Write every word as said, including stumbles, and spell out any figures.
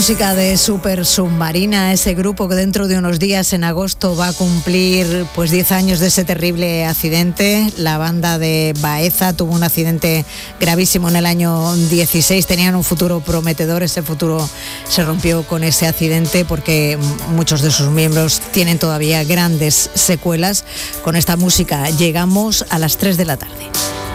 música de Super Submarina, ese grupo que dentro de unos días, en agosto, va a cumplir pues diez años de ese terrible accidente. La banda de Baeza tuvo un accidente gravísimo en el año dieciséis, tenían un futuro prometedor, ese futuro se rompió con ese accidente porque muchos de sus miembros tienen todavía grandes secuelas. Con esta música llegamos a las tres de la tarde.